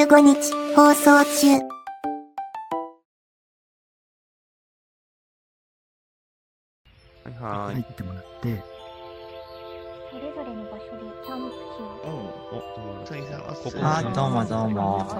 15日放送中。 はい。 入ってもらって、 それぞれの場所でキャンプ地を。 はい、どうもどうも。 お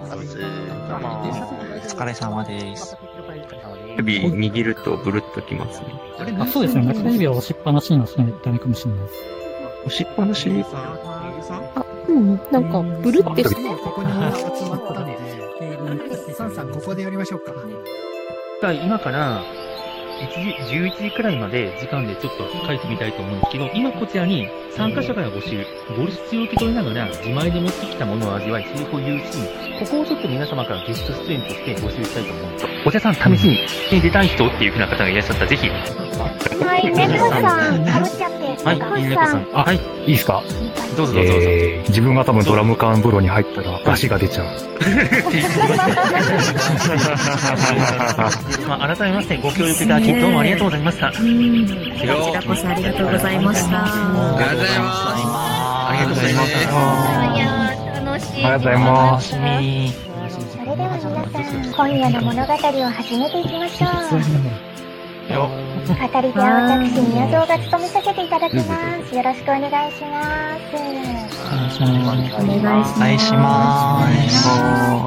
疲れ様です。 指握るとブルッときますね。 あ、そうですね。中指は押しっぱなしの人にダメかもしれないです。 押しっぱなしあ、うん、なんか、ブルってして。 ここに集まったんで、サンさん、ここでやりましょうか。 今から11時くらいまで時間でちょっと書いてみたいと思うんですけど、今こちらに参加者から募集、ボルシチを受け取りながら自前で持ってきたものを味わい、セリフを言うし、ここをちょっと皆様からゲスト出演として募集したいと思うんです。お茶さん、試しに出たい人っていう風な方がいらっしゃったら、ぜひ。 はい、猫さん、かぶっちゃって。 はい、猫さん。あ、はい。 いいですか？ どうぞどうぞ。 自分が多分ドラム缶風呂に入ったら出汁が出ちゃう。 改めましてご協力いただきどうもありがとうございました。こちらこそありがとうございました。 ありがとうございます。 ありがとうございます。 いや楽しい。 ありがとうございます。 それでは皆さん、今夜の物語を始めていきましょう。語り手は私、宮蔵が務めさせていただきます。よろしくお願いします。 お願いします。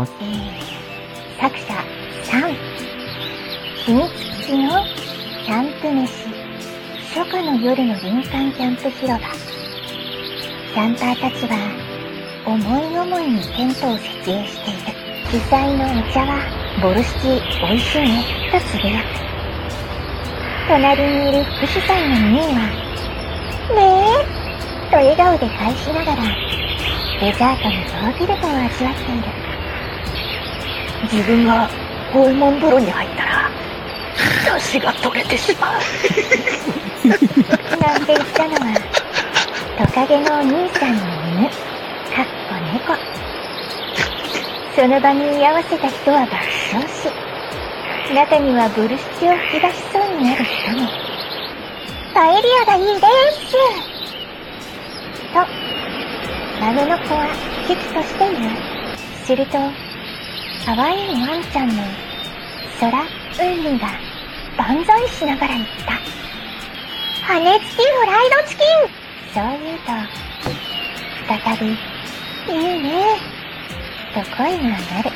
作者3、秘密基地のキャンプ飯、初夏の夜の林間キャンプ広場。キャンパーたちは思い思いにテントを設営している。主催のお茶はボルシチおいしいねとつぶやく。隣にいる副主催のミーは、ねえと笑顔で返しながら、デザートのヨーグルトを味わっている。自分が訪問風呂に入ったら、出汁が取れてしまう。なんて言ったのは、トカゲのお兄さんの犬、かっこ猫。その場に居合わせた人は爆笑し、中にはブルシチを吹き出しそうになる人も。パエリアがいいですと、孫の子は危機としている。すると、可愛いワンちゃんの空海が万歳しながら言った。羽根付きフライドチキン。そう言うと、再び、いいねと声が上がる。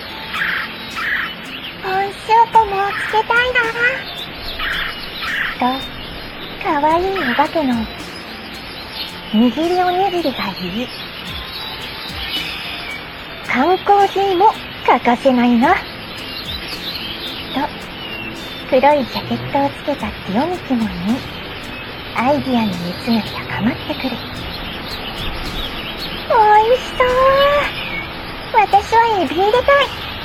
コーンスープもつけたいなと、かわいいお化けの握りおにぎりが言い、缶コーヒーも欠かせないなと、黒いジャケットをつけたティオミキも言い、アイディアの熱が高まってくる。おいしそう。私はエビ入れたい。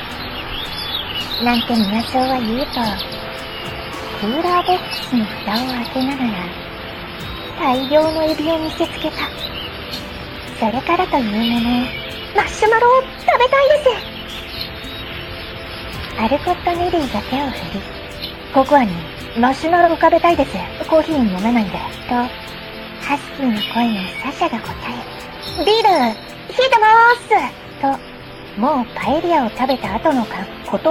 なんて宮蔵は言うと、クーラーボックスの蓋を開けながら、大量のエビを見せつけた。それからというもの、マッシュマロを食べたいです。アルコット・ネリーが手を振り、ココアにマシュマロを食べたいです。コーヒー飲めないんで。と、ハスキーの声のサシャが答え、ビール、冷えてまーすと、もうパエリアを食べた後のこと